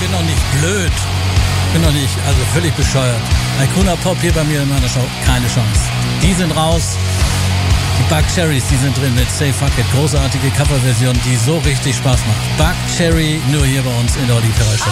bin doch nicht blöd. Bin doch nicht, also völlig bescheuert. Icona Pop hier bei mir in meiner Show, keine Chance. Die sind raus. Die Buckcherrys, die sind drin mit Say Fuck It. Großartige Coverversion, die so richtig Spaß macht. Buckcherry, nur hier bei uns in der Audi Show.